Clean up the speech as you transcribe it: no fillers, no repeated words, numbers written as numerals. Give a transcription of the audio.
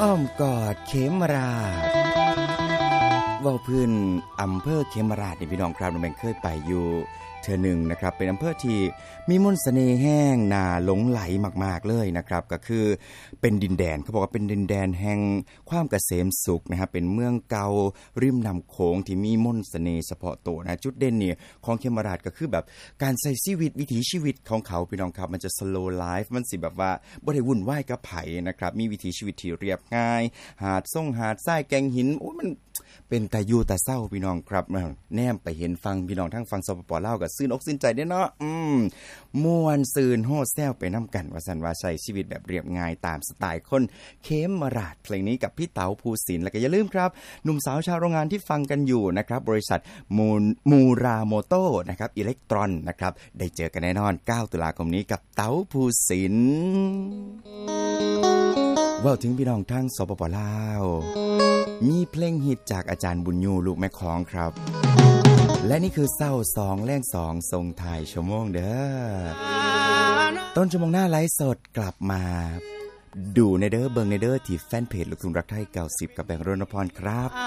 อ้อมกอดเขมราชเว้าพื้นอำเภอเขมราชนี่พี่น้องครับน้องแบงเคยไปอยู่เทื่อหนึ่งนะครับเป็นอำเภอที่มีมนต์เสน่ห์แห้งน่าหลงไหลมากๆเลยนะครับก็คือเป็นดินแดนเขาบอกว่าเป็นดินแดนแห่งความเกษมสุขนะครับเป็นเมืองเก่าริมน้ำโขงที่มีมนต์เสน่ห์เฉพาะตัวนะจุดเด่นนี่ของเขมราชก็คือแบบการใช้ชีวิตวิถีชีวิตของเขาพี่น้องครับมันจะ slow life มันสิแบบว่าบ่ได้วุ่นวายกับไผนะครับมีวิถีชีวิตที่เรียบง่ายหาดทรายแกงหินโอ้มันเป็นตาอยู่ตาเศร้าพี่น้องครับแนมไปเห็นฟังพี่น้องทั้งฟังสปป.ลาวก็ซื่นอกซื่นใจเด้เนาะม่วนซื่นโฮดแซวไปนำกันว่าซั่นว่าใช้ชีวิตแบบเรียบง่ายตามสไตล์คนเขมราชเพลงนี้กับพี่เต๋าภูสินทร์แล้วก็อย่าลืมครับหนุ่มสาวชาวโรงงานที่ฟังกันอยู่นะครับบริษัทมูราโมโตนะครับอิเล็กตรอนนะครับได้เจอกันแน่นอน9ตุลาคมนี้กับเต๋าภูสินทร์เว้าถึงพี่น้องทั้งสปป.ลาวมีเพลงฮิตจากอาจารย์บุญยูลูกแม่ของครับและนี่คือเศร้า2แล่ง2ทรงถ่ายชั่วโมงเด้อต้นชั่วโมงหน้าไลฟ์สดกลับมาดูในเด้อเบิ่งในเด้อที่แฟนเพจลูกทุ่งรักไทย90กับแบงค์รณพรครับ